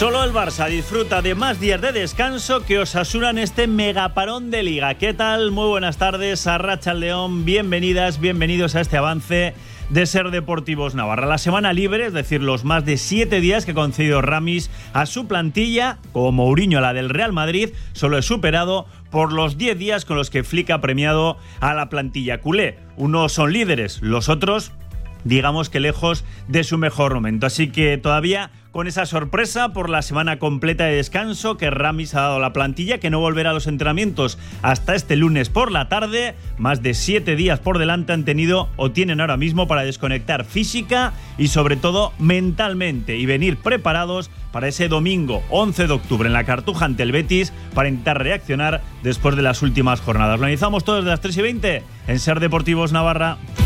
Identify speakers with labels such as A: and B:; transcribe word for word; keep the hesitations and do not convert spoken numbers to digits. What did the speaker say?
A: Solo el Barça disfruta de más días de descanso que Osasuna en este megaparón de Liga. ¿Qué tal? Muy buenas tardes, Arratsaldeon, bienvenidas, bienvenidos a este avance de Ser Deportivos Navarra. La semana libre, es decir, los más de siete días que ha concedido Ramis a su plantilla, como Mourinho a la del Real Madrid, solo es superado por los diez días con los que Flick ha premiado a la plantilla culé. Unos son líderes, los otros, digamos que lejos de su mejor momento. Así que todavía con esa sorpresa por la semana completa de descanso que Ramis ha dado a la plantilla, que no volverá a los entrenamientos hasta este lunes por la tarde. Más de siete días por delante han tenido o tienen ahora mismo para desconectar física y sobre todo mentalmente y venir preparados para ese domingo once de octubre en la Cartuja ante el Betis para intentar reaccionar después de las últimas jornadas. Lo analizamos todos desde las tres y veinte en Ser Deportivos Navarra.